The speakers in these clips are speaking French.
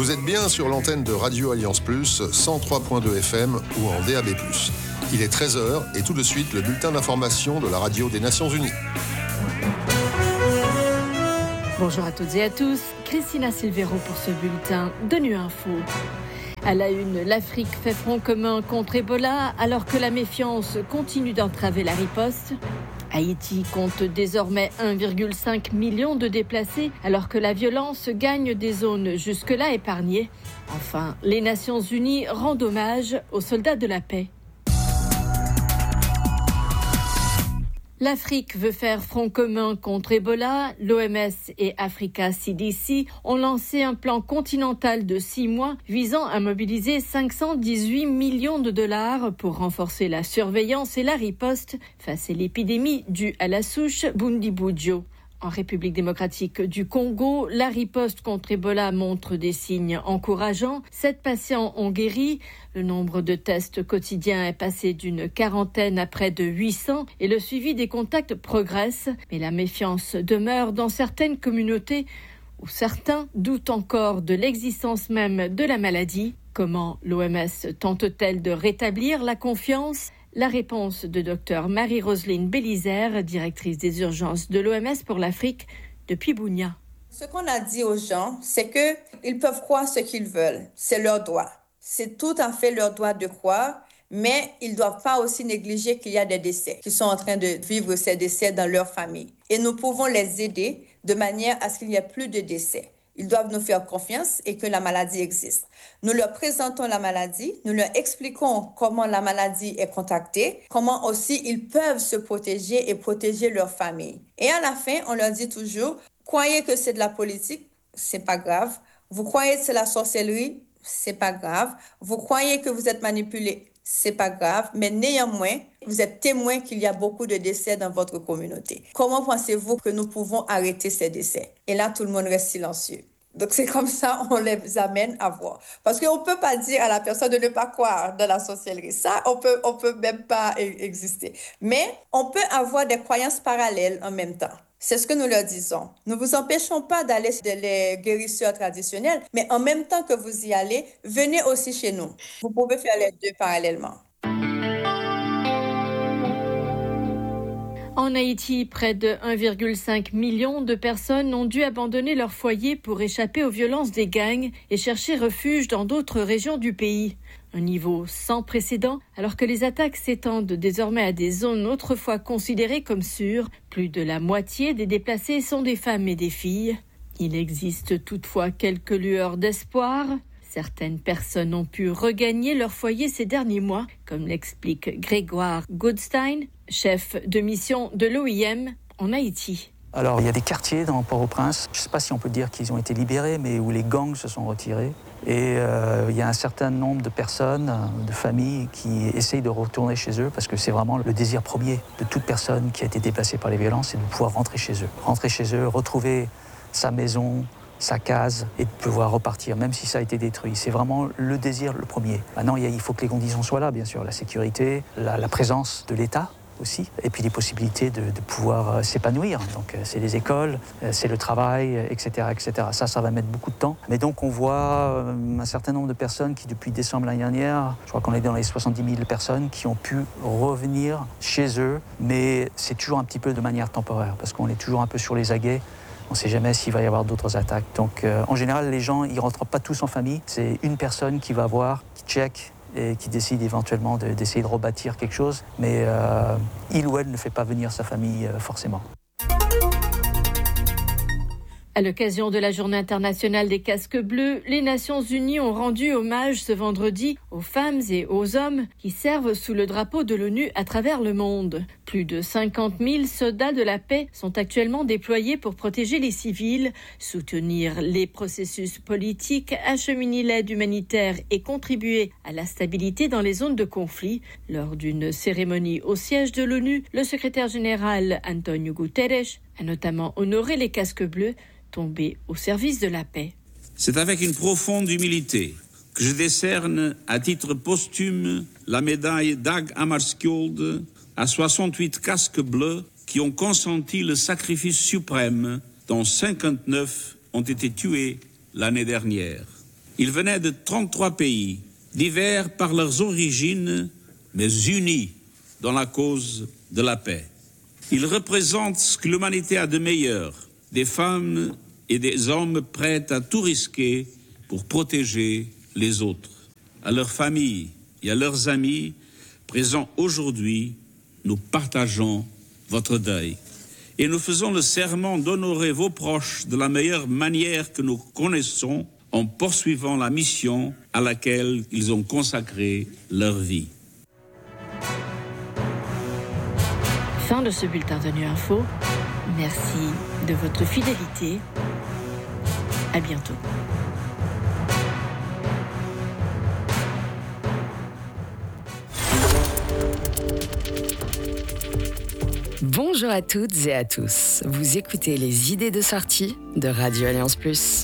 Vous êtes bien sur l'antenne de Radio Alliance Plus, 103.2 FM ou en DAB+. Il est 13h et tout de suite le bulletin d'information de la radio des Nations Unies. Bonjour à toutes et à tous, Christina Silvero pour ce bulletin de Nu Info. À la une, l'Afrique fait front commun contre Ebola alors que la méfiance continue d'entraver la riposte. Haïti compte désormais 1,5 million de déplacés alors que la violence gagne des zones jusque-là épargnées. Enfin, les Nations Unies rendent hommage aux soldats de la paix. L'Afrique veut faire front commun contre Ebola. L'OMS et Africa CDC ont lancé un plan continental de 6 mois visant à mobiliser 518 millions de dollars pour renforcer la surveillance et la riposte face à l'épidémie due à la souche Bundibugyo. En République démocratique du Congo, la riposte contre Ebola montre des signes encourageants. 7 patients ont guéri. Le nombre de tests quotidiens est passé d'une quarantaine à près de 800 et le suivi des contacts progresse. Mais la méfiance demeure dans certaines communautés où certains doutent encore de l'existence même de la maladie. Comment l'OMS tente-t-elle de rétablir la confiance ? La réponse de Dr Marie-Roseline Bélizaire, directrice des urgences de l'OMS pour l'Afrique depuis Bunia. Ce qu'on a dit aux gens, c'est qu'ils peuvent croire ce qu'ils veulent. C'est leur droit. C'est tout à fait leur droit de croire, mais ils ne doivent pas aussi négliger qu'il y a des décès, qu'ils sont en train de vivre ces décès dans leur famille. Et nous pouvons les aider de manière à ce qu'il n'y ait plus de décès. Ils doivent nous faire confiance et que la maladie existe. Nous leur présentons la maladie, nous leur expliquons comment la maladie est contactée, comment aussi ils peuvent se protéger et protéger leur famille. Et à la fin, on leur dit toujours, croyez que c'est de la politique, c'est pas grave. Vous croyez que c'est la sorcellerie, c'est pas grave. Vous croyez que vous êtes manipulé, c'est pas grave. Mais néanmoins, vous êtes témoin qu'il y a beaucoup de décès dans votre communauté. Comment pensez-vous que nous pouvons arrêter ces décès? Et là, tout le monde reste silencieux. Donc, c'est comme ça on les amène à voir. Parce qu'on ne peut pas dire à la personne de ne pas croire dans la sorcellerie. Ça, on peut même pas exister. Mais on peut avoir des croyances parallèles en même temps. C'est ce que nous leur disons. Nous ne vous empêchons pas d'aller chez les guérisseurs traditionnels, mais en même temps que vous y allez, venez aussi chez nous. Vous pouvez faire les deux parallèlement. En Haïti, près de 1,5 million de personnes ont dû abandonner leur foyer pour échapper aux violences des gangs et chercher refuge dans d'autres régions du pays. Un niveau sans précédent, alors que les attaques s'étendent désormais à des zones autrefois considérées comme sûres. Plus de la moitié des déplacés sont des femmes et des filles. Il existe toutefois quelques lueurs d'espoir. Certaines personnes ont pu regagner leur foyer ces derniers mois, comme l'explique Grégoire Goodstein, chef de mission de l'OIM en Haïti. Alors, il y a des quartiers dans Port-au-Prince, je ne sais pas si on peut dire qu'ils ont été libérés, mais où les gangs se sont retirés. Et il y a un certain nombre de personnes, de familles, qui essayent de retourner chez eux, parce que c'est vraiment le désir premier de toute personne qui a été déplacée par les violences, c'est de pouvoir rentrer chez eux. Rentrer chez eux, retrouver sa maison, sa case, et de pouvoir repartir, même si ça a été détruit. C'est vraiment le désir le premier. Maintenant, il faut que les conditions soient là, bien sûr. La sécurité, la présence de l'État aussi, et puis les possibilités de pouvoir s'épanouir. Donc c'est les écoles, c'est le travail, etc., etc. Ça va mettre beaucoup de temps. Mais donc on voit un certain nombre de personnes qui, depuis décembre l'année dernière, je crois qu'on est dans les 70 000 personnes qui ont pu revenir chez eux, mais c'est toujours un petit peu de manière temporaire, parce qu'on est toujours un peu sur les aguets. On ne sait jamais s'il va y avoir d'autres attaques. Donc, en général, les gens, ils ne rentrent pas tous en famille. C'est une personne qui va voir, qui check et qui décide éventuellement d'essayer de rebâtir quelque chose. Mais il ou elle ne fait pas venir sa famille forcément. À l'occasion de la Journée internationale des casques bleus, les Nations Unies ont rendu hommage ce vendredi aux femmes et aux hommes qui servent sous le drapeau de l'ONU à travers le monde. Plus de 50 000 soldats de la paix sont actuellement déployés pour protéger les civils, soutenir les processus politiques, acheminer l'aide humanitaire et contribuer à la stabilité dans les zones de conflit. Lors d'une cérémonie au siège de l'ONU, le secrétaire général Antonio Guterres a notamment honoré les casques bleus tombés au service de la paix. C'est avec une profonde humilité que je décerne à titre posthume la médaille Dag Hammarskjöld à 68 casques bleus qui ont consenti le sacrifice suprême, dont 59 ont été tués l'année dernière. Ils venaient de 33 pays, divers par leurs origines, mais unis dans la cause de la paix. Ils représentent ce que l'humanité a de meilleur, des femmes et des hommes prêts à tout risquer pour protéger les autres. À leurs familles et à leurs amis présents aujourd'hui, nous partageons votre deuil. Et nous faisons le serment d'honorer vos proches de la meilleure manière que nous connaissons en poursuivant la mission à laquelle ils ont consacré leur vie. Fin de ce bulletin de Nu Info. Merci de votre fidélité. À bientôt. Bonjour à toutes et à tous. Vous écoutez les idées de sortie de Radio Alliance Plus.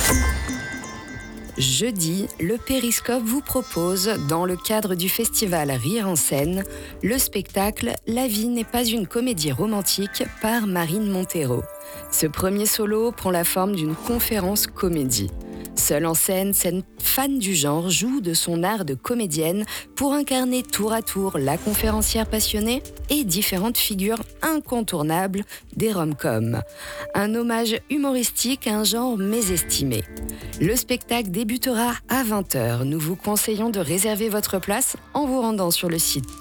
Jeudi, le Périscope vous propose, dans le cadre du festival Rire en scène, le spectacle « La vie n'est pas une comédie romantique » par Marine Montero. Ce premier solo prend la forme d'une conférence comédie. Seule en scène, cette fan du genre joue de son art de comédienne pour incarner tour à tour la conférencière passionnée et différentes figures incontournables des rom-coms. Un hommage humoristique à un genre mésestimé. Le spectacle débutera à 20h. Nous vous conseillons de réserver votre place en vous rendant sur le site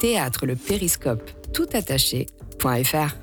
théâtre-le-périscope-toutattaché.fr.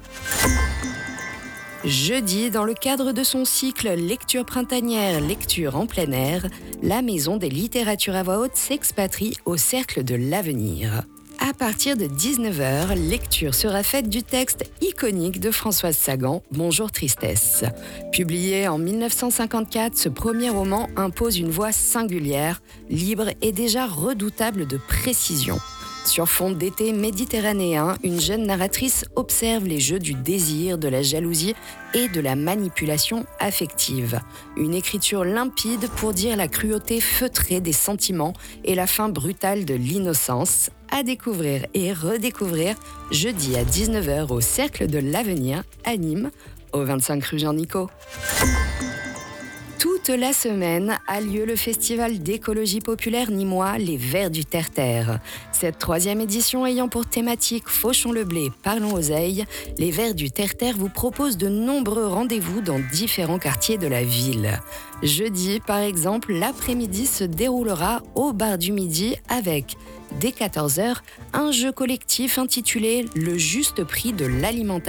Jeudi, dans le cadre de son cycle Lecture printanière, lecture en plein air, la Maison des littératures à voix haute s'expatrie au Cercle de l'Avenir. À partir de 19h, lecture sera faite du texte iconique de Françoise Sagan, Bonjour Tristesse. Publié en 1954, ce premier roman impose une voix singulière, libre et déjà redoutable de précision. Sur fond d'été méditerranéen, une jeune narratrice observe les jeux du désir, de la jalousie et de la manipulation affective. Une écriture limpide pour dire la cruauté feutrée des sentiments et la fin brutale de l'innocence. À découvrir et redécouvrir jeudi à 19h au Cercle de l'Avenir à Nîmes, au 25 rue Jean-Nicot. Toute la semaine a lieu le festival d'écologie populaire nîmois Les Vers du Terre-Terre. Cette 3e édition ayant pour thématique Fauchons le blé, parlons oseille, Les Vers du Terre-Terre vous propose de nombreux rendez-vous dans différents quartiers de la ville. Jeudi, par exemple, l'après-midi se déroulera au Bar du Midi avec, dès 14h, un jeu collectif intitulé « Le juste prix de l'alimentation »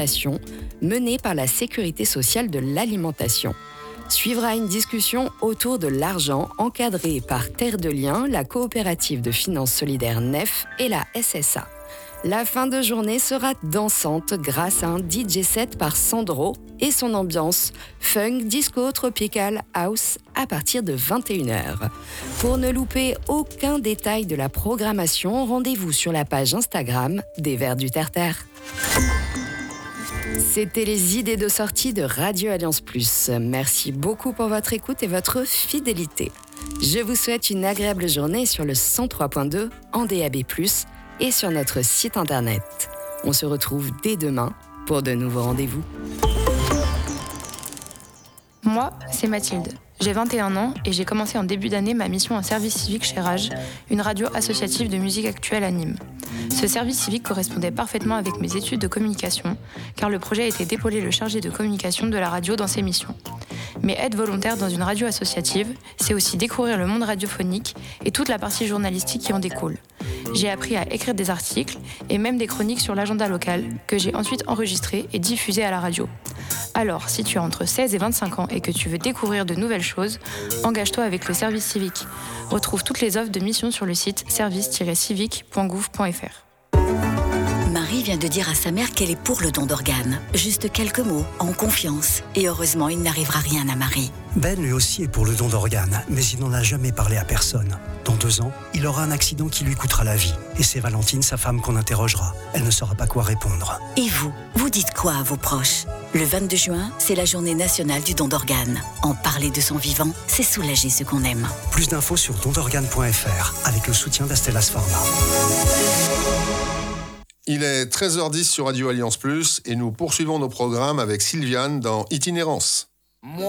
mené par la Sécurité sociale de l'alimentation. Suivra une discussion autour de l'argent encadrée par Terre de Liens, la coopérative de finances solidaires NEF et la SSA. La fin de journée sera dansante grâce à un DJ set par Sandro et son ambiance funk, disco, tropical, house à partir de 21h. Pour ne louper aucun détail de la programmation, rendez-vous sur la page Instagram des Vers du Terre-Terre. C'était les idées de sortie de Radio Alliance Plus. Merci beaucoup pour votre écoute et votre fidélité. Je vous souhaite une agréable journée sur le 103.2 en DAB+, et sur notre site internet. On se retrouve dès demain pour de nouveaux rendez-vous. Moi, c'est Mathilde. J'ai 21 ans et j'ai commencé en début d'année ma mission en service civique chez Rage, une radio associative de musique actuelle à Nîmes. Ce service civique correspondait parfaitement avec mes études de communication, car le projet était d'épauler le chargé de communication de la radio dans ses missions. Mais être volontaire dans une radio associative, c'est aussi découvrir le monde radiophonique et toute la partie journalistique qui en découle. J'ai appris à écrire des articles et même des chroniques sur l'agenda local que j'ai ensuite enregistrées et diffusées à la radio. Alors, si tu as entre 16 et 25 ans et que tu veux découvrir de nouvelles choses, engage-toi avec le service civique. Retrouve toutes les offres de mission sur le site service-civique.gouv.fr. Marie vient de dire à sa mère qu'elle est pour le don d'organes. Juste quelques mots, en confiance. Et heureusement, il n'arrivera rien à Marie. Ben, lui aussi, est pour le don d'organes, mais il n'en a jamais parlé à personne. Dans 2 ans, il aura un accident qui lui coûtera la vie. Et c'est Valentine, sa femme, qu'on interrogera. Elle ne saura pas quoi répondre. Et vous, vous dites quoi à vos proches ? Le 22 juin, c'est la journée nationale du don d'organes. En parler de son vivant, c'est soulager ceux qu'on aime. Plus d'infos sur dondorganes.fr, avec le soutien d'Astellas Pharma. Il est 13h10 sur Radio Alliance Plus et nous poursuivons nos programmes avec Sylviane dans Itinérance.